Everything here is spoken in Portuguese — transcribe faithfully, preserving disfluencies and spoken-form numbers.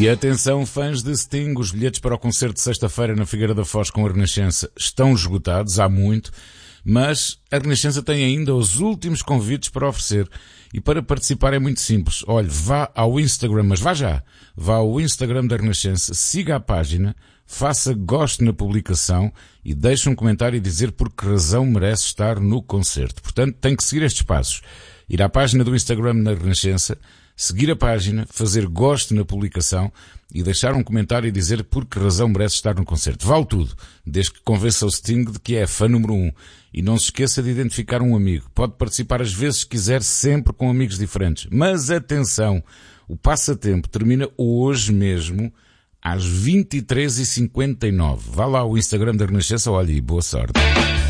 E atenção, fãs de Sting, os bilhetes para o concerto de sexta-feira na Figueira da Foz com a Renascença estão esgotados há muito, mas a Renascença tem ainda os últimos convites para oferecer. E para participar é muito simples. Olhe, vá ao Instagram, mas vá já. Vá ao Instagram da Renascença, siga a página, faça gosto na publicação e deixe um comentário e dizer por que razão merece estar no concerto. Portanto, tem que seguir estes passos. Ir à página do Instagram na Renascença, seguir a página, fazer gosto na publicação e deixar um comentário e dizer por que razão merece estar no concerto. Vale tudo, desde que convença o Sting de que é fã número um. E não se esqueça de identificar um amigo. Pode participar às vezes que quiser, sempre com amigos diferentes. Mas atenção, o passatempo termina hoje mesmo às vinte e três e cinquenta e nove. Vá lá ao Instagram da Renascença, olha, e boa sorte.